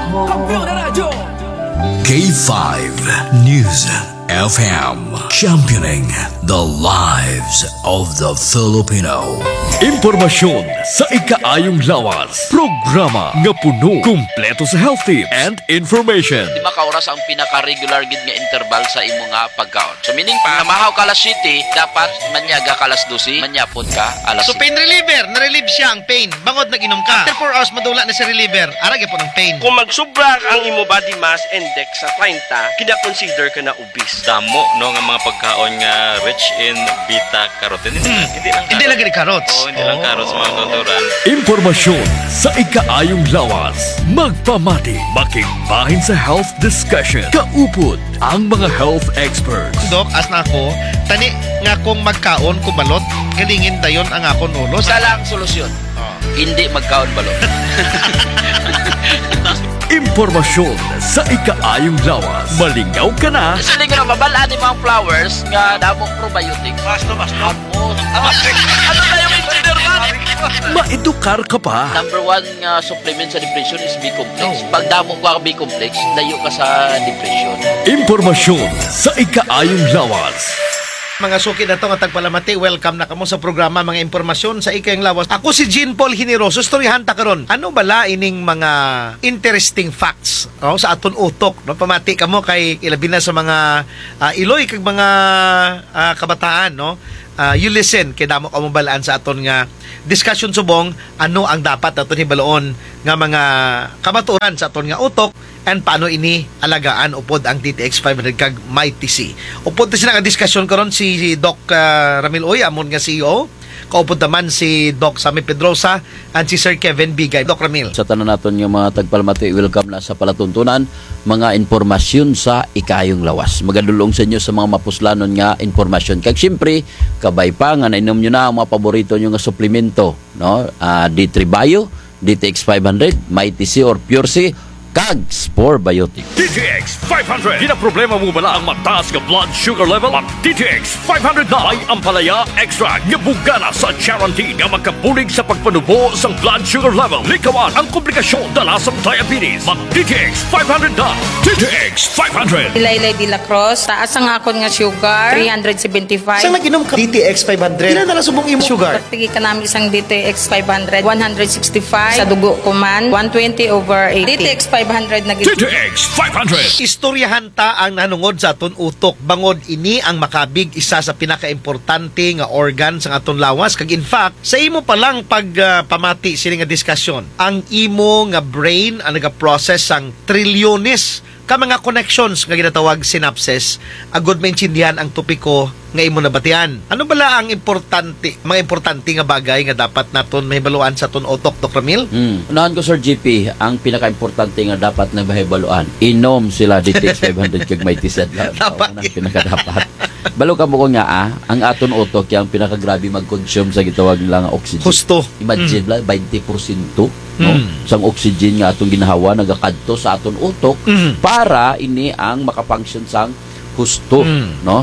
K5 News FM, championing the lives of the Filipino. Impormasyon sa ikaayong lawas. Programa nga puno, kumpleto sa health tips and information. Di ba kauras ang pinaka-regular gid nga interval sa imo nga pagkaon? So meaning pa, namahaw ka alas 7, dapat manyaga ka alas 12, manyapon ka alas 7. So pain reliever, na-relieve siya ang pain. Bangod nag-inom ka. After 4 hours, madula na si reliever. Arag po ng pain. Kung magsubra ang imo body mass index sa 30, kina-consider ka na obese. Damo no nga mga pagkaon nga rich in beta carotene. Hindi lang gani carrots. Hindi lang carrots mga tuturan. Impormasyon sa ikaayong lawas. Magpamati, makigbahin sa health discussion. Kaupod ang mga health experts. Dok, as na ako, tani nga kung magkaon ko balot, galingin dayon ang akon ulos. Isa lang solusyon. Hindi magkaon balot. Impormasyon sa ikaayong lawas. Malingaw ka na. Kasi nga mabalaan ni mga flowers nga damong probiotic. Basto. Ano na yung engineer man? Maedukar ka pa. Number 1 nga supplement sa depression is B-complex. Pag damo ka B-complex, layo ka sa depression. Impormasyon sa ikaayong lawas. Mga suki na to nga tagpalamati, welcome na kamo sa programa mga impormasyon sa ikayong lawas. Ako si Jean Paul Generoso, storyahan ta karon. Ano bala ining mga interesting facts sa aton utok? No? Pamati kamo kay ilabi na sa mga iloy kag mga kabataan, no? You listen kay damo kamo balaan sa aton nga discussion subong ano ang dapat aton hibaloon nga mga kabaturan sa aton nga utok and paano ini alagaan upod ang DTX 500 kag MyTC. Upod sila nga discussion karon si Doc Ramil Oy amon nga CEO. Kaupod naman si Doc Sammy Pedrosa and si Sir Kevin Bigay. Doc Ramil. Sa tanan naton nga mga tagpalamati, welcome na sa palatuntunan mga informasyon sa ikayong lawas. Magadulong sa inyo sa mga mapuslanon nga informasyon. Kag siyempre, kabay pa nga nainom nyo na ang mga paborito nyo nga suplemento, no? D3 Bio, DTX 500, MyTC or Pure C, kag Spore Biotic. DTX 500. Di na problema mo bala ang mataas nga blood sugar level? Ang DTX 500 na ay ampalaya extract nga bugana sa guarantee nga magkabulig sa pagpanubo sa blood sugar level. Likawan ang komplikasyon dala sa diabetes. Mag DTX 500 na. DTX 500. Ilaylay de la Cruz, taas ang akon nga sugar, 375. Saan nag-inom ka? DTX 500. Ilan na lang subong imo sugar? Pagtigi ka namin isang DTX 500, 165. Sa dugo ko man, 120/80. DTX 500 na gito. DTX 500. Istoryahan ta ang nanungod sa aton utok. Bangod ini ang makabig isa sa pinaka-importante nga organ sa aton lawas. Kag in fact, sa imo pa lang pamati sini nga diskusyon, ang imo nga brain ang naga-process sang trilyones ka mga connections nga ginatawag synapses, agud maintindihan ang topiko nga imo nabatian. Ano bala ang mga importante nga bagay nga dapat naton mahibaluan sa aton utok, Dr. Ramil? Unahan ko, Sir GP, ang pinaka-importante nga dapat na mahibaluan, inom sila DTX 500 kag MyTC. Dapat. Ang pinaka-dapat. Balo ka mo ko nga, ang aton utok yung pinaka-grabe mag-consume sa gitawag nila nga oxygen. Husto. Imagine lang, 20%. No? Sang oxygen nga atong ginahawa nagakadto sa aton utok para ini ang makafunction sang husto, no?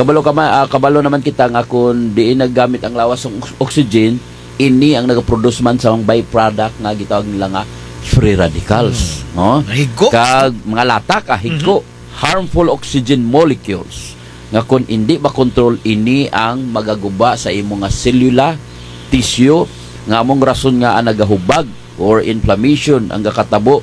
Kabalo naman kita nga kung diin naggamit ang lawas ng oxygen, ini ang nagaproduce man sa byproduct nga gitawag nila nga free radicals, no? Higo. Kag mga latak higo, harmful oxygen molecules nga kung hindi makontrol ini ang magaguba sa imong nga selula, tissue nga among rason nga ang nagahubag or inflammation ang gakatabo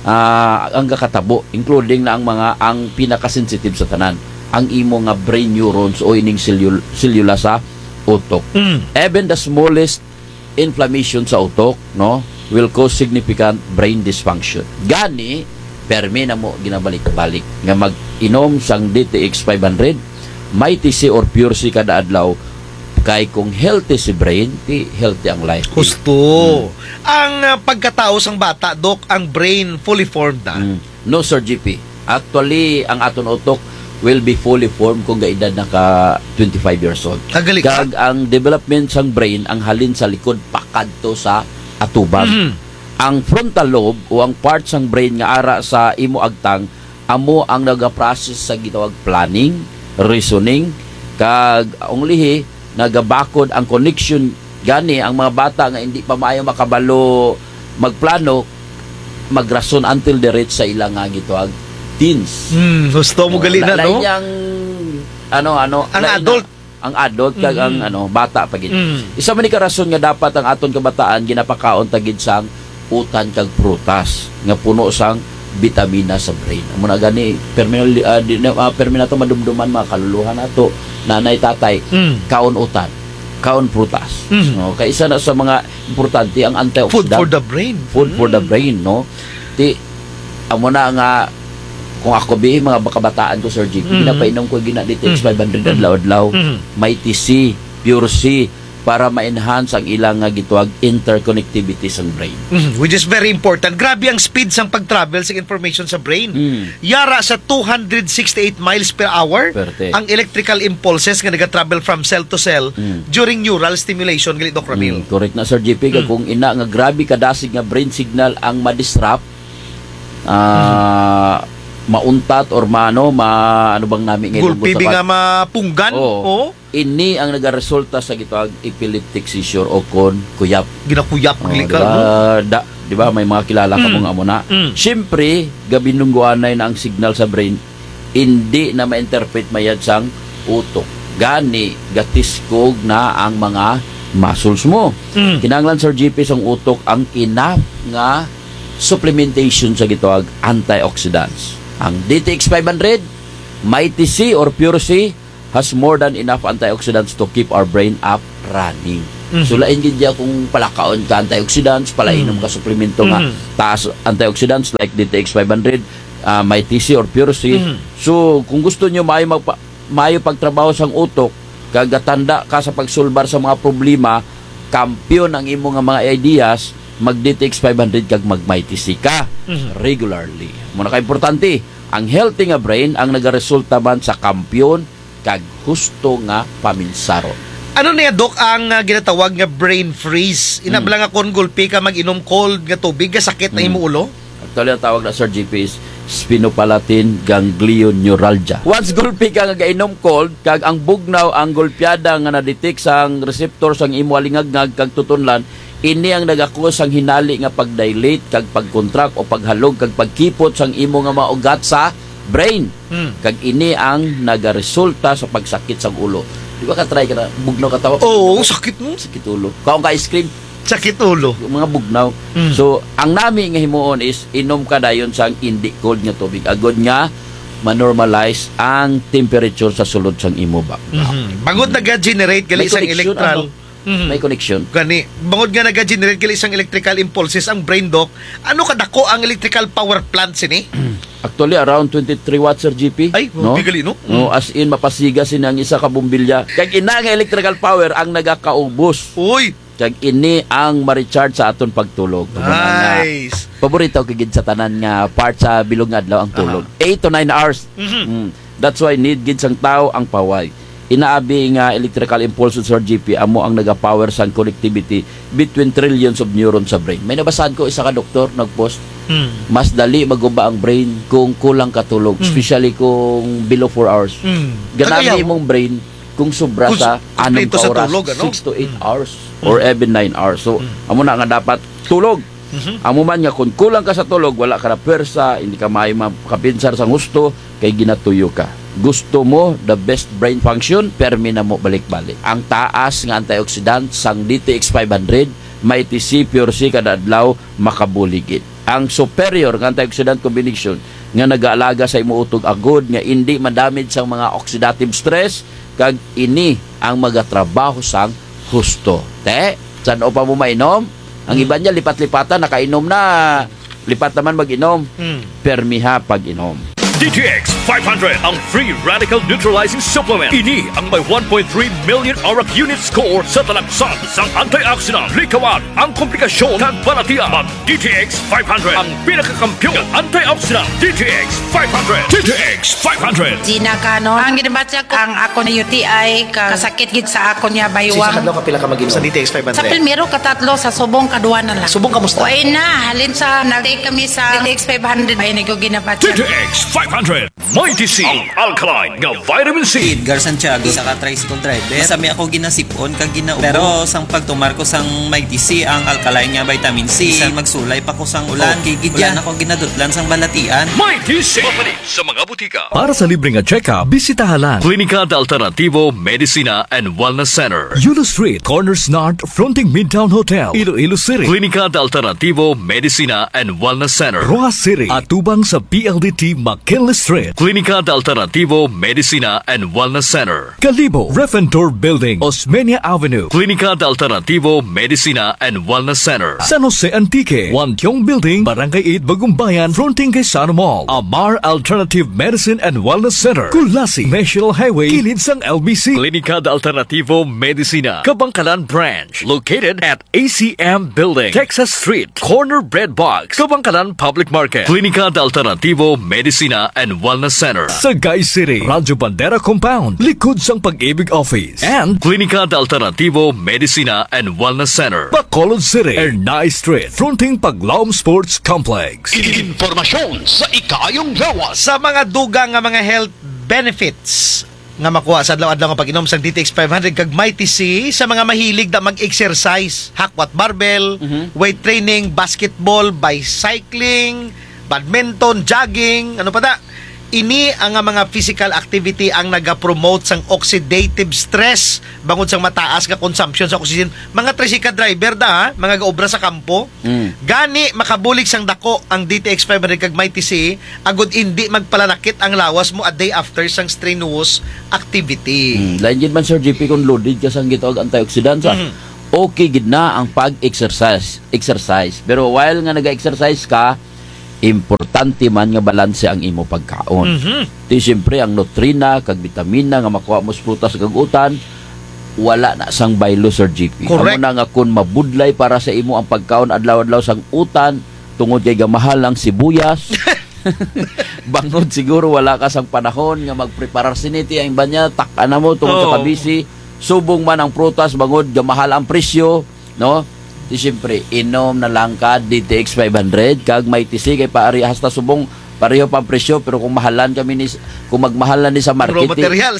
including na ang pinaka-sensitive sa tanan ang imo nga brain neurons o ining selula sa utok. Even the smallest inflammation sa utok, no, will cause significant brain dysfunction. Gani permi na mo ginabalik-balik nga mag-inom sang DTX 500, MyTC or Pure C kada adlaw. Kay kung healthy si brain, healthy ang life. Gusto. Ang pagkatao sang bata, Dok, ang brain fully formed na? No, Sir GP. Actually, ang aton utok will be fully formed kung gaedad na ka 25 years old. Kag ang development sang brain, ang halin sa likod, pakadto sa atubang. Ang frontal lobe o ang part sang brain nga ara sa imo agtang, amo ang naga-process sa gitawag planning, reasoning, kag ang lihi, nagabakod ang connection. Gani ang mga bata nga hindi pa maayo makabalo magplano, magrason until the reach sa ilang nga gituag teens. Gusto mo gali na, no? Lain yang Ang adult. Ang adult kag ang bata pagid. Isa man ni ka rason nga dapat ang aton kabataan ginapakaon tagid sang utan kag prutas nga puno sang bitamina sa brain. Amo na gani perminato madumduman mga kaluluhan nato, nanay tatay, kaon utan, kaon prutas. No, kay isa na sa mga importante ang antioxidant. Food for the brain. Food for the brain, no? Ti amo na nga kung ako mga kabataan ko, Sir JP, ginapainom ko DTX 500 adlaw-adlaw, may TC, Pure C, para ma-enhance ang ilang nga gituag interconnectivity sa brain. Which is very important. Grabe ang speed sang pag-travel sa information sa brain. Yara sa 268 miles per hour Perte. ang electrical impulses nga nag-travel from cell to cell during neural stimulation, gali Doc Ramil. Correct na, Sir JP. Kung ina nga grabe kadasig nga brain signal ang ma-disrupt, mauntat or ano bang namin ngayon Gulpi nga mapunggan. Oo. Ini ang nagaresulta sa gitawag epileptic seizure o kon kuyap. Ginakuyap Oh, ka, diba? Diba may mga kilala ka mga amo na. Siyempre, gabi nungguanay na ang signal sa brain, hindi na ma-interpret mayad sang utok. Gani gatiskog na ang mga muscles mo. Kinahanglan, Sir GP, sang utok ang enough nga supplementation sa gitawag antioxidants. Ang DTX 500, Mighty C or Pure C has more than enough antioxidants to keep our brain up running. So lain gid ya kung palakaon ka antioxidants, palainom ka suplemento nga taas antioxidants like DTX 500, Mighty C or Pure C. So kung gusto nyo maayo pagtrabaho sang utok, kagatanda ka sa pagsulbar sa mga problema, kampiyon ang imo nga mga ideas, mag DTX 500 kag mag Mighty C ka regularly. Muna ka importante, ang healthy nga brain ang nagaresulta man sa kampiyon kag husto nga paminsaro. Ano niya, Doc, ang ginatawag nga brain freeze? Inabla nga kon gulpi ka mag-inom cold nga tubig, nga sakit na imo ulo? Actually, ang tawag na, Sir GP, is sphenopalatine ganglioneuralgia. Once gulpi ka nga gainom cold, kag ang bugnaw, ang gulpiada nga na-detect sang receptor sang imo alingagngag kag tutunlan, ini ang nagakos sang hinali nga pag-dilate kag pag-contract o paghalog kag pagkipot sang imo nga mga ugat sa brain. Kag ini ang nagaresulta sa pagsakit sang ulo. Di ba ka try ka na bugnaw ka tawa? Oo, sakit mo. Sakit ulo. Kaong ka ice cream, Sakit ulo. mga bugnaw. So, ang nami nga himuon is inom ka dayon sang hindi cold nga tubig. Agod nga ma-normalize ang temperature sa sulod sang imo background. Bangod nag-generate gali May isang connection, electral. May connection. Gani, bangod nga nag-generate gali isang electrical impulses ang brain, Doc. Ano kadako ang electrical power plant sini? Actually, around 23 watts, Sir GP. Ay, bigali, no? No, as in, mapasiga sin ang isa ka bumbilya. Kag ina nga electrical power ang nagakaubos. Uy, Kag ini ang ma-recharge sa aton pagtulog. nice. Paborito kagid sa tanan nga part sa bilog nga adlaw ang tulog. 8 to 9 hours. That's why need gid sang tao ang paway. Inaabi nga electrical impulses, Sir GP, amo ang nagapower sang connectivity between trillions of neurons sa brain. May nabasahan ko isa ka doktor nagpost, mas dali maguba ang brain kung kulang katulog, especially kung below 4 hours. Ganami imong brain kung sobra Kung sa 6 kumpleto sa tulog, ano? 6 to 8 hours or even 9 hours. So, amo na nga dapat tulog. Amo man nga kung kulang ka sa tulog, wala ka na pwersa, hindi ka may makapinsar sa gusto, kay ginatuyo ka. Gusto mo the best brain function, permi na mo balik-balik. Ang taas nga antioxidant sang DTX 500, Mighty C, Pure C kada adlaw makabuligid. Ang superior nga antioxidant combination nga nagaalaga sa imo utog agod nga hindi madamage sang mga oxidative stress kag ini ang magatrabaho sang husto. Saan o pa mo mainom? Ang iba niya lipat-lipatan, nakainom na, lipat naman mag-inom. Permiha pag-inom. DTX 500 ang free radical neutralizing supplement. Ini ang may 1.3 million auric unit score sa talagsan sang antioxidant. Likawan ang komplikasyon kag balatian. Mag DTX 500 ang pinakakampiyon ng antioxidant. DTX 500. DTX 500. Gina Cano. Ang ginabatsa ko, ang ako na UTI, kasakit gid sa ako niya baywang. ka pila ka mag-inom sa DTX 500? Sa primero katatlo, sa subong kadua na lang. Subong kamusta? O ay na, halin sa, nag kami sa DTX 500. Ay, nag ginabatsa. DTX 500. Mighty C, ang alkaline nga vitamin C. Edgar Santiago sa tricycle driver. Masami ako ginasipon kag ginaubo. Pero sang pagtumar ko sang Mighty C ang alkaline nga vitamin C. Sang magsulay pa ko sang ulan. Kigidyan ako ginadutlan sang balatian. Mighty C. Mapalit sa mga butika. Para sa libreng check-up, bisitahan Klinika de Alternativo Medicina and Wellness Center. Yulo Street, Corners North, fronting Midtown Hotel, Iloilo City. Klinika de Alternativo Medicina and Wellness Center. Rojas City, atubang sa PLDT McKinley Street. Klinika de Alternativo Medicina and Wellness Center. Calibo, Refentor Building, Osmeña Avenue. Klinika de Alternativo Medicina and Wellness Center. San Jose Antique, Wantiong Building, Barangay 8, Bagumbayan, fronting kay Sano Mall. Amar Alternative Medicine and Wellness Center. Kulasi, National Highway, kilid sang LBC. Klinika de Alternativo Medicina, Kabangkalan Branch, located at ACM Building, Texas Street, Corner Bread Box, Kabangkalan Public Market. Klinika de Alternativo Medicina and Wellness Center. Sagay City, Radyo Bandera Compound, likod sang Pag-ibig Office. And Klinika de Alternativo Medicina and Wellness Center. Bacolod City, Ernay Street, fronting Paglaom Sports Complex. Informasyon sa ikayong lawas. Sa mga dugang nga mga health benefits nga makuha sa adlaw-adlaw nga pag-inom sang DTX 500 kag Mighty C sa mga mahilig na mag-exercise, hakwat barbell, weight training, basketball, bicycling, badminton, jogging, ano pa da? Ini ang mga physical activity ang nagapromote sang oxidative stress bangod sang mataas nga consumption sa oxygen. Mga tricycle driver da ha, mga gaobra sa kampo. Gani makabulig sang dako ang DTX 500 kag Mighty C agud hindi magpalanakit ang lawas mo a day after sang strenuous activity. Lain gid man Sir JP kung loaded ka sang gitawag antioxidant sa. Okay gid na ang pag-exercise. Pero while nga naga-exercise ka, importante man nga balanse ang imo pagkaon. Di siyempre ang nutrina kag vitamina nga makuha mo sa prutas kag utan wala na sang baylo Sir GP. Amo na nga kun mabudlay para sa imo ang pagkaon adlaw-adlaw sang utan tungod kay gamahal ang sibuyas. Bangod siguro wala ka sang panahon nga magpreparar siniti ang banya tak-an mo tungod sa kabisi. Subong man ang prutas bangod gamahal ang presyo, no? Di siyempre, inom na lang ka DTX 500 kag Mighty C kay paari hasta subong pareho pa ang presyo pero kung mahalan kami ni kung magmahalan ni sa market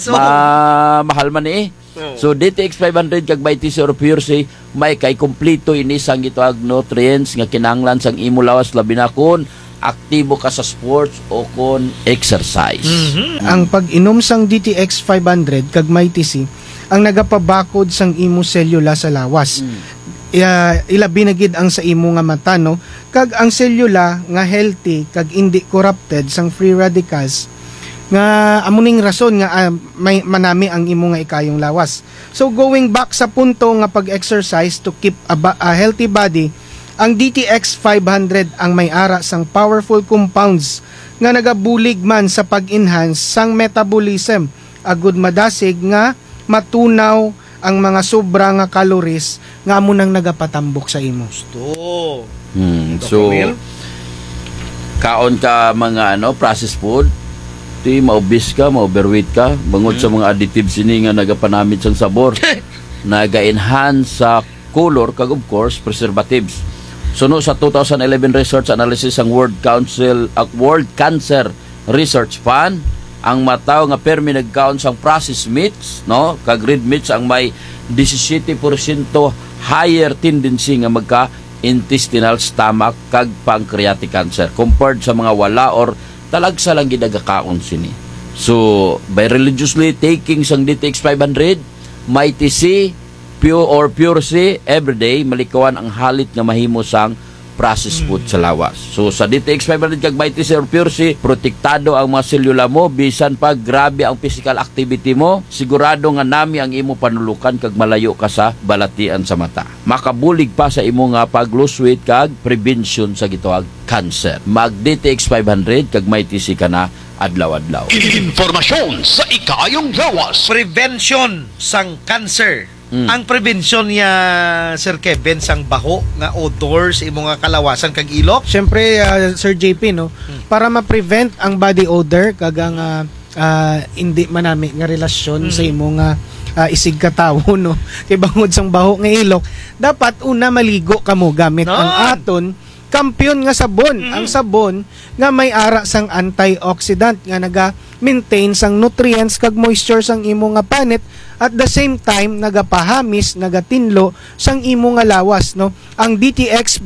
mahal man eh. So DTX 500 kag Mighty C or Pure C may kay kompleto ini sang gitawag nutrients nga kinahanglan sang imo lawas labi na kun aktibo ka sa sports o kon exercise. Ang pag-inom sang DTX 500 kag Mighty C ang nagapabakod sang imo selula sa lawas. Ilabi na gid ang sa imo nga mata no kag ang selula nga healthy kag hindi corrupted sang free radicals nga amuning rason nga may manami ang imo nga ikayong lawas. So going back sa punto nga pag-exercise to keep a healthy body, ang DTX 500 ang may ara sang powerful compounds nga nagabulig man sa pag-enhance sang metabolism agud madasig nga matunaw ang mga sobra nga calories nga mo nang nagapatambok sa imo. So kaon ka mga processed food, di maobis ka, ma-overweight ka, bangod sa mga additives ini nga nagapanamit sang sabor, naga-enhance sa color kag of course preservatives. Suno sa 2011 research analysis ang World Cancer Research Fund, ang mataw nga permi nagkaon sang processed meats, no, kag red meats ang may 17% higher tendency nga magka intestinal stomach kag pancreatic cancer compared sa mga wala or talagsa lang gidagakaon sini. So by religiously taking sang DTX 500, Mighty C, Pure C everyday, malikawan ang halit nga mahimo sang processed food sa lawas. So sa DTX 500 kag Mighty C or Pure C, protektado ang mga selula mo bisan pag grabe ang physical activity mo, sigurado nga nami ang imo panulukan kag malayo ka sa balatian sa mata. Makabulig pa sa imo nga pag-lose weight kag prevention sa gitawag cancer. Mag DTX 500 kag Mighty C ka na adlaw-adlaw. Informasyon sa ikayong lawas. Prevention sang cancer. Ang prevention niya Sir Kevin sang baho nga odor sa imo nga kalawasan kag ilok. Syempre Sir JP no, para ma-prevent ang body odor kag ang hindi manami nga relasyon sa imo nga isig katawo no. Kay bangod sang baho nga ilok, dapat una maligo kamo gamit ang aton Kampiyon nga sabon. Ang sabon nga may ara sang antioxidant nga naga-maintain sang nutrients kag moisture sang imo nga panit, at the same time nagapahamis, nagatinlo sang imo nga lawas, no. Ang DTX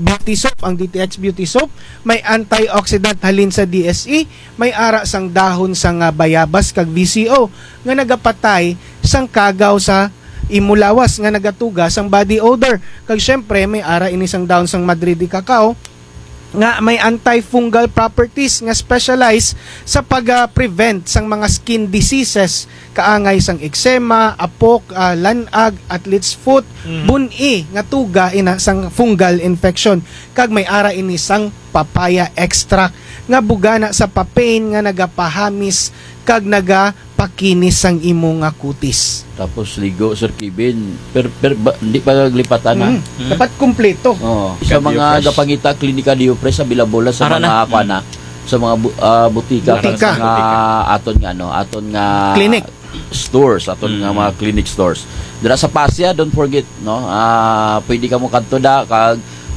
Beauty Soap may antioxidant halin sa DSE, may ara sang dahon sang bayabas kag VCO nga nagapatay sang kagaw sa imo lawas nga nagatuga sang body odor. Kag syempre may ara ini sang dahon sang Madrid cacao nga may antifungal properties nga specialize sa pag-prevent sang mga skin diseases kaangay sang eczema, apok, lanag, athlete's foot, buni nga tuga ina sang fungal infection. Kag may ara ini sang papaya extract nga bugana sa papain nga nagapahamis kag nagapakinis sang imo nga kutis. Tapos ligo, Sir Kevin, hindi pa naglipatan na. Dapat kumpleto. Sa mga gapangita klinika Diopres sa Bilabola sa mga kuana, sa mga butika. Sa mga aton nga clinic stores, aton nga mga clinic stores. Dira sa Pasya, don't forget, no, pwede ka mo kadto da kag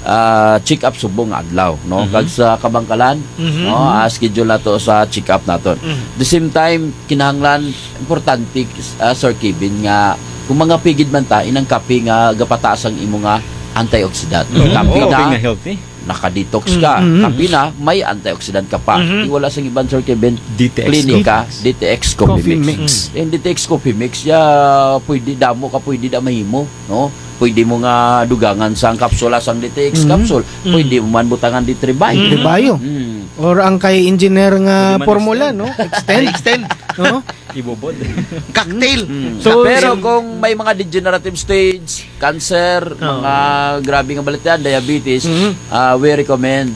check up subong adlaw, no, kag sa Kabangkalan, no, schedule nato sa check up naton. The same time kinahanglan importante, Sir Kevin, nga kung mga pigid man ta inang kape nga gapataas ang imo nga antioxidant. Kape na healthy. Naka-detox ka. Kape na may antioxidant ka pa. Wala sa ibang, Sir Kevin, klinika, DTX Coffee Mix. And DTX Coffee Mix, pwede damo ka, pwede da mahimo, no? Pwede mo nga dugangan sang kapsula sang DTX capsule. Pwede mo man butangan di Tribayo. Or ang kay engineer nga formula, no? Extend. No? Ibobod. Cocktail. So, pero kung may mga degenerative stage, cancer, mga grabe nga balitian, diabetes, we recommend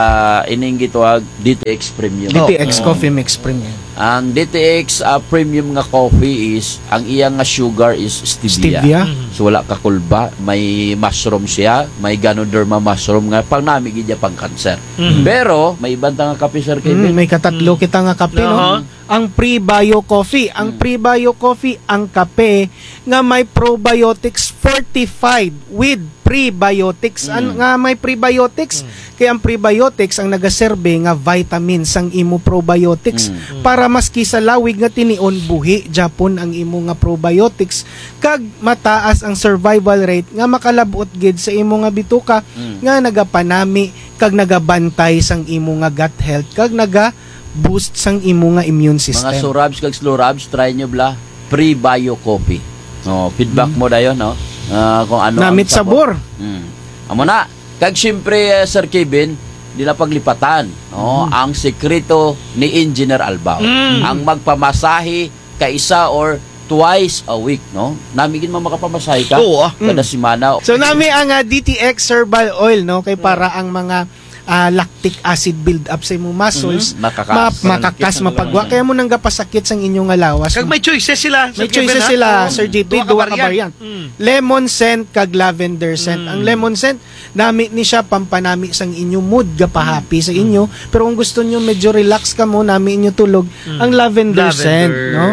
ining gitawag DTX Premium. DTX Coffee Mix Premium. Ang DTX Premium nga coffee is, ang iyang nga sugar is stevia. So wala ka kulba, may mushroom siya, may Ganoderma mushroom nga pang namigid niya pang cancer. Pero may ibang nga kape, Sir Kevin. May katatlo kita nga kape, no? Ang Pre-Bio Coffee. Ang Pre-Bio Coffee, ang kape nga may probiotics fortified with prebiotics. Nga may prebiotics? Kaya ang prebiotics ang nagaserbe nga vitamins ang imo probiotics para maski sa lawig nga tinion buhi Japon ang imo nga probiotics, kag mataas ang survival rate nga makalabot gid sa imo nga bituka nga nagapanami kag nagabantay sang imo nga gut health kag naga-boost sang imo nga immune system. Mga surabs kag slurabs, try nyo bla Pre-Bio Coffee. Feedback mo dayon, no? Kung ano namit sabor. Amo na. Kag syempre, Sir Kevin, di na paglipatan, no? Ang sekreto ni Engineer Albao. Ang magpamasahe kaisa or twice a week, no? Namigin mo makapamasahe ka kada semana. So nami ang DTX Herbal Oil, no, kay para ang mga lactic acid build up sa imong muscles, makakas mapagwa kaya mo nang gapasakit sang inyong nga lawas. Kag may choices sila. May choices sila, Sir JP, duwa ka variant. Lemon scent kag lavender scent. Ang lemon scent, nami ni siya pampanami sang inyong mood, gapahappy sa inyo. Pero kung gusto niyo medyo relax ka mo, nami inyo tulog, ang lavender scent, no?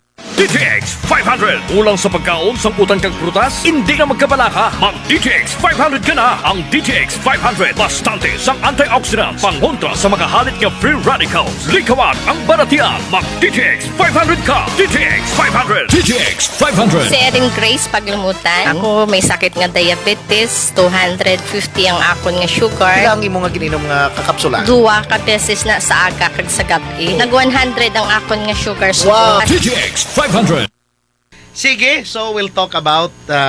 DTX 500. Ulang sa pagkaon sang utang kag prutas, hindi na magkabalaka. Mag DTX 500 ka na. Ang DTX 500 bastante sang antioxidant, pangontra sa mga halit nga free radicals. Likawan ang baratian. Mag DTX 500 ka. DTX 500. DTX 500. Si Erin Grace Paglimutan. Ako may sakit nga diabetes, 250 ang akon nga sugar. Ilang imo nga gininom nga kakapsula? Duwa ka beses na sa aga kag sa gabi. Nag 100 ang akon nga sugar. Wow. DTX 500. Sige, so we'll talk about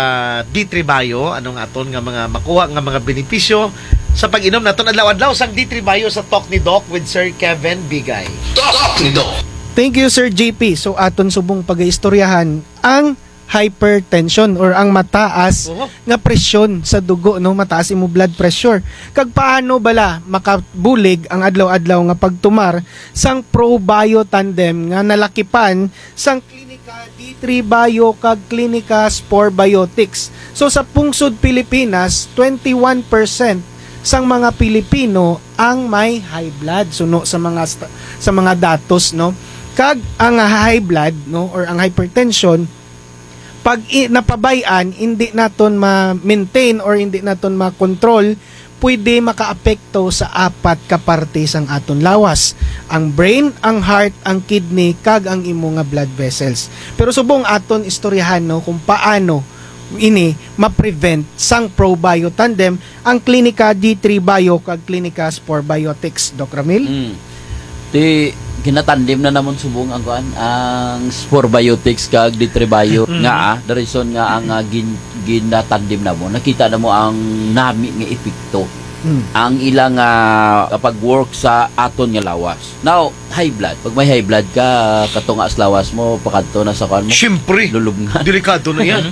D3 Bio, anong aton nga mga makuha nga mga benepisyo sa pag-inom naton adlaw-adlaw sang D3 Bio sa Talk ni Doc with Sir Kevin Bigay. Talk ni Doc. Thank you, Sir JP. So aton subong pag-istoryahan ang hypertension or ang mataas nga presyon sa dugo, no, mataas imo blood pressure. Kag paano bala makabulig ang adlaw-adlaw nga pagtumar sang ProBio Tandem nga nalakipan sang klinika D3 Bio kag klinika Spore Biotics. So sa pungsod Pilipinas, 21% sang mga Pilipino ang may high blood, suno sa mga datos, no. Kag ang high blood, no, or ang hypertension, pag napabayan, hindi naton ma-maintain or hindi naton ma-control, pwede makaapekto sa 4 ka parte sang aton lawas. Ang brain, ang heart, ang kidney, kag ang imo nga blood vessels. Pero subong aton istoryahan no kung paano ini ma-prevent sang ProBio Tandem, ang klinika D3 Bio kag klinika Spore Biotics, Doc Ramil. Ti ginatandim na namon subong ang kuan ang Spore Biotics kag D3 Bio nga the reason nga ang ginatandim na mo nakita na mo ang nami nga epekto ang ilang kapag work sa aton nga lawas. Now, high blood. Pag may high blood ka, katunga sa lawas mo, pakadto na sa kuan mo. Siyempre, lulubngan. delikado na yan.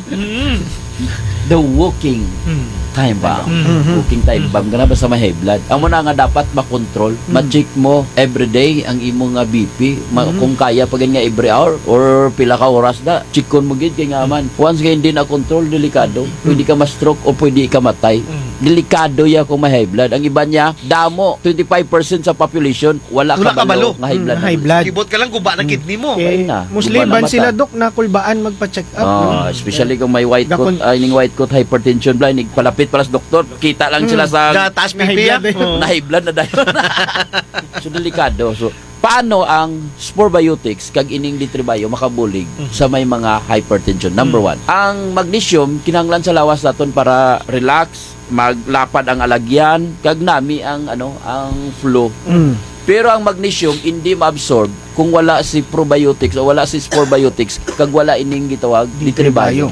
The walking time bomb. Walking time bomb ka na ba sa may high blood? Ang muna nga dapat makontrol, ma-check mo everyday ang imong nga BP, kung kaya pag nga every hour or pila ka oras na, checkon mo gid kay nga man. Once nga hindi na control, delikado. Pwede ka ma-stroke o pwede ka matay. Delikado ya kung may high blood. Ang iba niya, damo 25% sa population wala kabalo nga high blood. Kibot ka lang guba ng kidney mo. Okay. Musliman sila Dok na kulbaan magpa-check up. Especially kung may white coat, white coat hypertension blind, palapit para sa doktor, kita lang sila sa taas BP na high blood na dahil. So delikado. So paano ang Spore Biotics kag ining D3 Bio makabulig sa may mga hypertension? Number 1, ang magnesium kinahanglan sa lawas naton para relax, maglapad ang alagyan, kag nami ang ang flow. Pero ang magnesium hindi ma-absorb kung wala si probiotics o wala si Spore Biotics kag wala ining gitawag D3 Bio.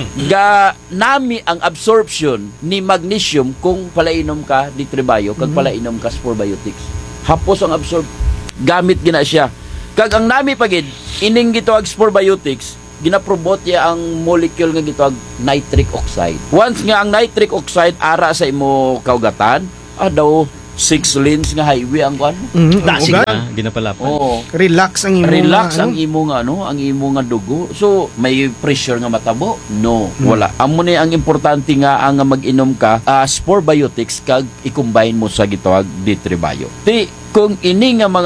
Ga nami ang absorption ni magnesium kung palainom ka D3 Bio kag palainom ka Spore Biotics. Hapos ang absorb gamit gina siya. Kag ang nami pagid ining gitawag Spore Biotics ginaprobot ya ang molecule nga gitawag nitric oxide. Once nga ang nitric oxide ara sa imo kaugatan, daw 6 lanes nga highway ang kuan. Dasig na ginapalapad. Oo. Relax ang imo ang imo nga ang imo nga dugo. So may pressure nga matabo? No, wala. Amo ni ang importante nga ang mag-inom ka Spore Biotics kag i-combine mo sa gitawag D3 Bio. Kung ini nga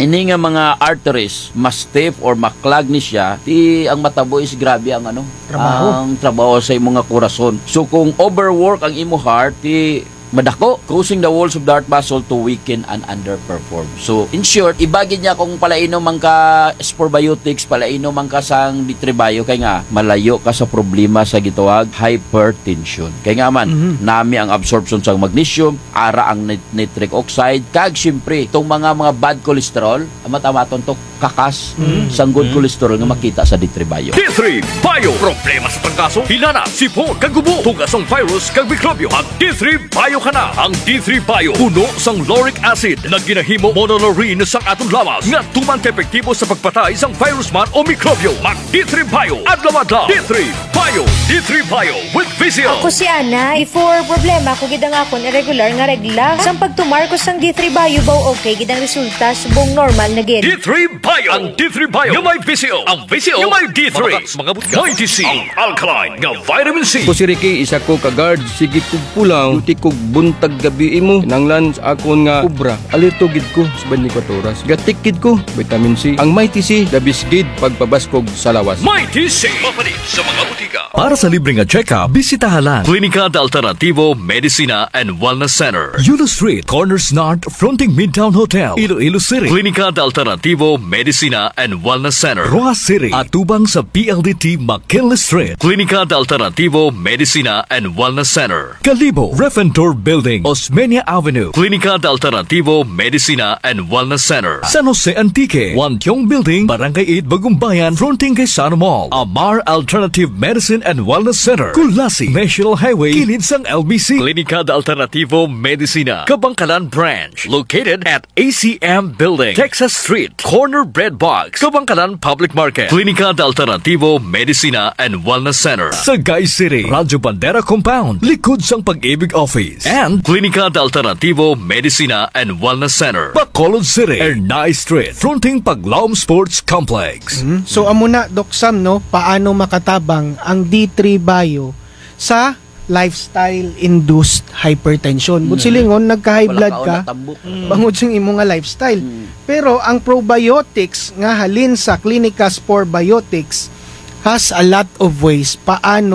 mga arteries mas stiff or maklag ni siya, ang matabo is grabe ang ang trabaho sa imong nga kurason. So kung overwork ang imo heart, madako, causing the walls of the heart muscle to weaken and underperform. So, in short, ibagi niya kung palainom man ka Spore Biotics, palainom man ka sang D3 Bio, kay nga, malayo ka sa problema sa gitawag hypertension. Kay nga man, nami ang absorption sa magnesium, ara ang nitric oxide, kag syempre, itong mga bad cholesterol, matamaton to kakas sang good cholesterol nga makita sa D3 Bio. D3 Bio. Problema sa tangkaso, hinana, sipon, kagubo, tugas ng virus, kag mikrobyo. Ang D3 Bio ka na. Ang D3 Bio, puno sang lauric acid na ginahimo monolaurin sang atong lawas nga tuman ka epektibo sa pagpatay sang virus man o mikrobyo. Mag D3 Bio, adlaw-adlaw. D3 Bio. D3 Bio with Vizio. Ako si Ana, before problema ko gidang akon irregular nga regla. Sang pagtumar ko sang D3 Bio baw okay gidang resulta subong normal na gid. D3 Bio. Ang D3 Bio nga may Vizio. Ang Vizio nga may D3. Mga butka. May DC. Ang alkaline nga vitamin C. Ko si Ricky, isa ko ka-guard. Sige kog pulang, duty kog buntag gabi imo. Nanglan sa akon nga kubra. Alito gid ko sa 24 oras. Gatik gid ko, vitamin C. Ang may TC, dabis gid pagpabaskog sa lawas. May TC. Mapalit sa mga butika. Para sa libreng check-up, bisitahan lang Klinika de Alternativo Medicina and Wellness Center. Yulo Street, Corners North, fronting Midtown Hotel, Iloilo City. Klinika de Alternativo Medicina and Wellness Center. Rojas City, atubang sa PLDT McKinley Street. Klinika de Alternativo Medicina and Wellness Center. Kalibo, Refentor Building, Osmeña Avenue. Klinika de Alternativo Medicina and Wellness Center. San Jose Antique, Wantiong Building, Barangay 8, Bagumbayan, fronting kay Sano Mall. Amar Alternative Medicine and Wellness Center. Kulasi, National Highway, kilid sang LBC. Klinika de Alternativo Medicina, Kabangkalan Branch. Located at ACM Building, Texas Street, Corner Bread Box, Kabangkalan Public Market. Klinika de Alternativo Medicina and Wellness Center. Sagay City, Radyo Bandera Compound, likod sang Pag-ibig Office. And Klinika de Alternativo Medicina and Wellness Center. Bacolod City, Ernay Street, fronting Paglaom Sports Complex. So amo na Doc Sam no, paano makatabang ang D3 Bio sa lifestyle-induced hypertension. But silingon, nagka-high blood ka, bangod sing imo nga lifestyle. Pero ang probiotics nga halin sa Klinika Spore Biotics has a lot of ways paano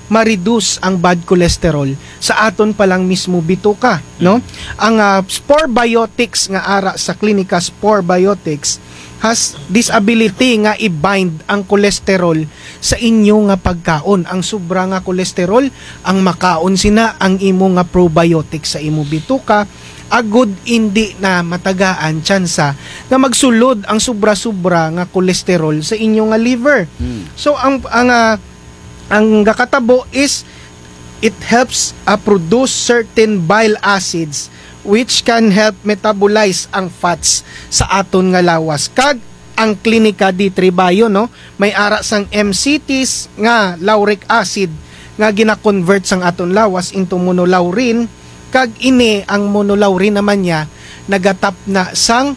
ma-reduce ang bad cholesterol sa aton palang mismo bituka, no? Ang Spore Biotics nga ara sa klinika Spore Biotics has this ability nga i-bind ang cholesterol sa inyo nga pagkaon. Ang sobra nga cholesterol, ang makaon sina ang imo nga probiotics sa imo bituka, agud hindi na matagaan tsansa nga magsulod ang sobra-sobra nga cholesterol sa inyo nga liver. So ang gakatabo is it helps produce certain bile acids which can help metabolize ang fats sa aton nga lawas. Kag ang Klinika D3 Bio, no, may ara sang MCTs nga lauric acid nga gina-convert sang aton lawas into monolaurin, kag ini ang monolaurin naman niya nagatap na sang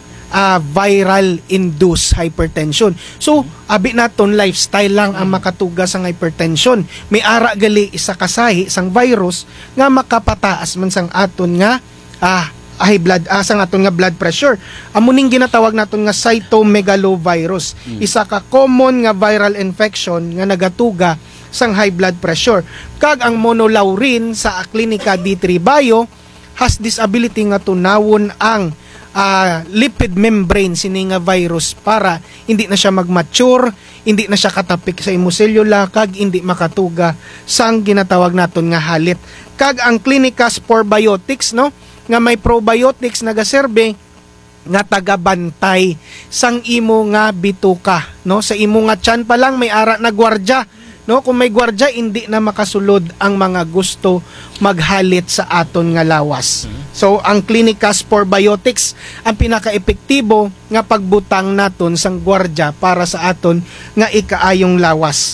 viral induced hypertension. So abi naton lifestyle lang ang makatuga sang hypertension. May ara gali isa kasahi sang virus nga makapataas man sang aton nga high blood sang aton nga blood pressure. Amo ning ginatawag naton nga cytomegalovirus. Isa ka common nga viral infection nga nagatuga sang high blood pressure. Kag ang monolaurin sa Klinika D3 Bio has this ability nga tunawon ang lipid membrane sini nga virus para hindi na siya mag-mature, hindi na siya katapik sa imuselula, kag hindi makatuga sang ginatawag naton nga halit. Kag ang Klinika Spore Biotics, no, nga may probiotics nagaserbe nga tagabantay sang imo nga bituka, no, sa imo nga tiyan pa lang may ara na gwardya, no, kung may gwardya hindi na makasulod ang mga gusto maghalit sa aton nga lawas. So ang Klinika Spore Biotics ang pinaka-epektibo nga pagbutang naton sang gwardya para sa aton nga ikaayong lawas.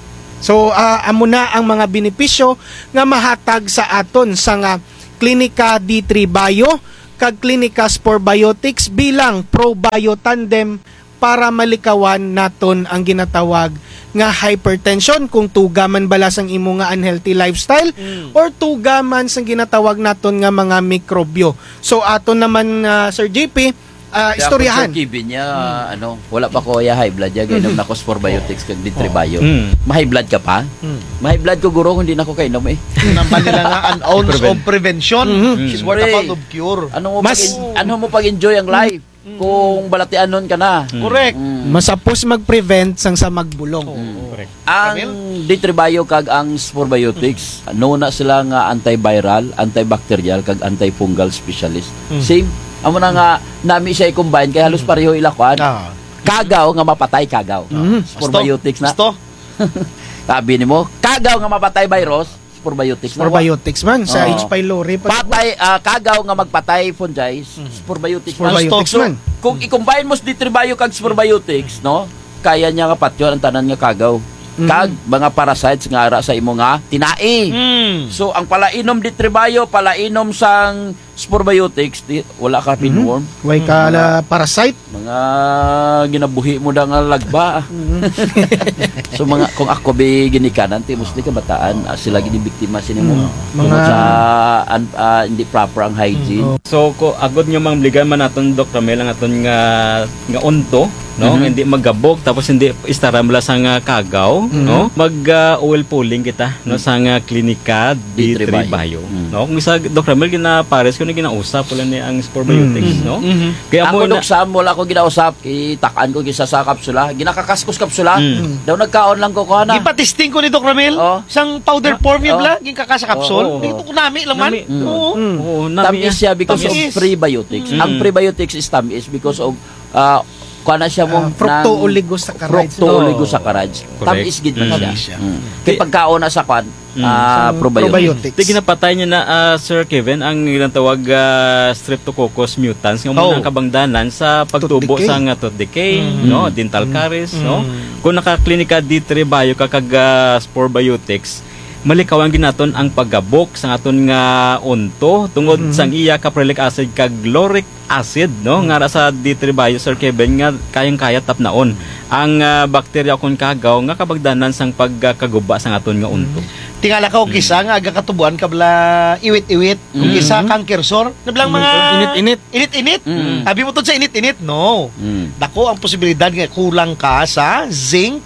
So amo na ang mga benepisyo nga mahatag sa aton sa nga Klinika D3 Bio kag Klinika Spore Biotics bilang ProBio Tandem para malikawan naton ang ginatawag nga hypertension, kung tuga man bala sang imo nga unhealthy lifestyle or tuga man sang ginatawag naton nga mga mikrobyo. So aton naman Sir JP, istoryahan. Sir Kevin niya, wala pa ko high blood ya, gainom na ko Spore Biotics kag D3 Bio. Ma-high blood ka pa? Ma-high blood ko guro, hindi na ko kainom eh. Naman nila nga an ounce of prevention is worth a pound of cure. Ano mo pag-enjoy ang life kung balatianon ka na? Correct. Masapos mag-prevent sang sa magbulong. Ang D3 Bio kag ang Spore Biotics, na sila nga antiviral, antibacterial kag antifungal specialist. Same. Amo na nga nami siya i-combine kay halos pareho ilakwan. Kagaw nga mapatay kagaw. Spore Biotics na. Sabi nimo, kagaw nga mapatay virus, Spore Biotics na. Spore Biotics man sa H. pylori patay kagaw nga magpatay fungi, Spore Biotics man. Kung i-combine mo sa D3 Bio kag Spore Biotics, no, kaya niya nga patyon ang tanan nga kagaw. Kag mga parasites nga ara sa imo nga tinai. So ang palainom D3 Bio, palainom sang Spore Biotics, wala ka pinworm. Way ka parasite. Mga ginabuhi mo da nga lagba. So mga kung ako be ginikanan ti mostly kabataan sila gini biktima sinimo. Mga sa hindi proper ang hygiene. So ko agod nga mangligan man naton Dr. Mel ang aton nga unto, no, hindi magabog tapos hindi istaram la sa nga kagaw, no, mag oil pulling kita, no, sa nga Klinika D3 Bio, no. Kung sa Dr. Mel ginapares ko na ginausap pula ni ang Spore Biotics, no. Kaya ako wala ko ginausap, itakaan ko gisa sa kapsula, ginakakaskus kapsula. Daw nagkaon lang ko kuha na. Ipatesting ko ni Dr. Mel, sang powder form yung bla, ginakasa kapsul. Dito ko nami laman. Tamis siya because of prebiotics. Ang prebiotics is tamis because of kuana siya mong fructooligosaccharides. Tamis gid man siya. Kay pagkaon na sa kwan probiotics. Di ginapatay niya na Sir Kevin ang ginatawag Streptococcus mutans nga muna ang kabangdanan sa pagtubo sa tooth decay, no, dental caries, no. Kung naka-Klinika D3 Bio kag Spore Biotics, malikawan ginaton ang paggabok sa aton nga unto tungod sang iya caprilic acid kag lauric acid, no, nga sa D3 Bio Sir Kevin nga kayang-kaya tapnaon ang bakterya kon kagaw nga kabagdanan sang pagkaguba sang aton nga unto. Tingala ka og kisa nga aga katubuan kabla iwit-iwit, ug kisa cancer sore, nablang mga init-init. Abi mo tud sa init-init, no. Dako ang posibilidad nga kulang ka sa zinc,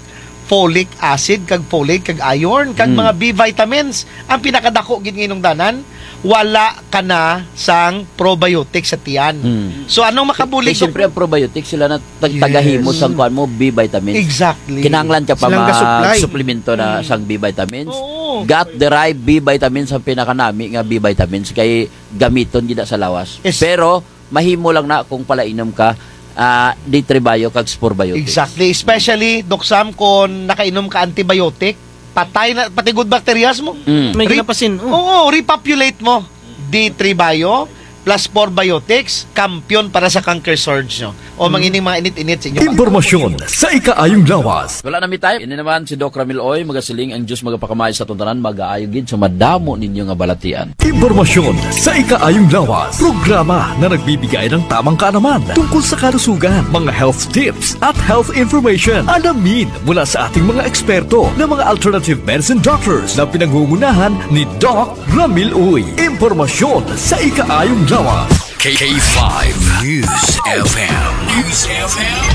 folic acid, kag folate, kag iron, kag mga B vitamins. Ang pinakadako gid nginong danan, wala ka na sang probiotic sa tiyan. So anong makabulig? Siyempre ang probiotic sila na tagahimo sang kuan mo B vitamins. Exactly. Kinahanglan ka pa Silang gasupply. supplemento na sang B vitamins. Gut-derived B vitamins ang pinakanami nga B vitamins kay gamiton gid sa lawas. Yes. Pero mahimo lang na kung palainom ka D3 bio kag spore biotic. Exactly. Especially, Doc Sam, kung nakainom ka antibiotic, patay na, pati good bacterias mo. May ginapasin. Oo, repopulate mo. D3 bio plus 4 biotics, kampiyon para sa cancer surge nyo. O mangining mga init-init sa inyo. Impormasyon sa ikaayong lawas. Wala na mi time. Ini naman si Doc Ramil Oy, magasiling ang Diyos magapakamay sa tuntanan, mag-aayo gid sa madamo ninyo nga balatian. Impormasyon sa ikaayong lawas. Programa na nagbibigay ng tamang kaalaman tungkol sa kalusugan, mga health tips at health information. Alamin mula sa ating mga eksperto na mga alternative medicine doctors na pinangungunahan ni Doc Ramil Oy. Impormasyon sa ikaayong lawas. K5 News FM.